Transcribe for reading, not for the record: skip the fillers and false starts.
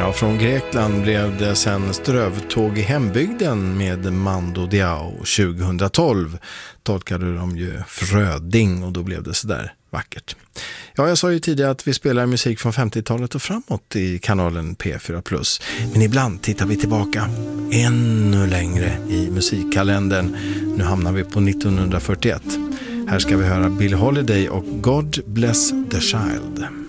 Ja, från Grekland blev det sen strövtåg i hembygden med Mando Diao 2012. Tolkade de ju Fröding och då blev det så där vackert. Ja, jag sa ju tidigare att vi spelar musik från 50-talet och framåt i kanalen P4+. Men ibland tittar vi tillbaka ännu längre i musikkalendern. Nu hamnar vi på 1941. Här ska vi höra Billie Holiday och God Bless the Child.